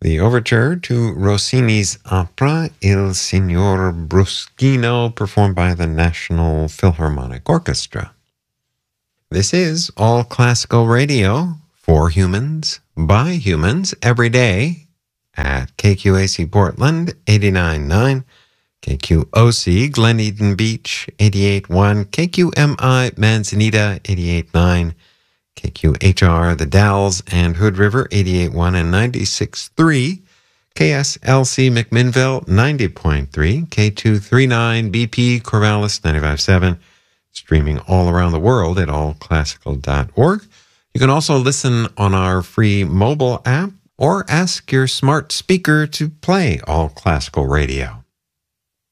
the overture to Rossini's opera Il Signor Bruschino, performed by the National Philharmonic Orchestra. This is All Classical Radio, for humans, by humans, every day at KQAC Portland 89.9, KQOC Glen Eden Beach 88.1, KQMI Manzanita 88.9, KQHR The Dalles and Hood River 88.1 and 96.3, KSLC McMinnville 90.3, K239 BP Corvallis 95.7, streaming all around the world at allclassical.org. You can also listen on our free mobile app or ask your smart speaker to play All Classical Radio.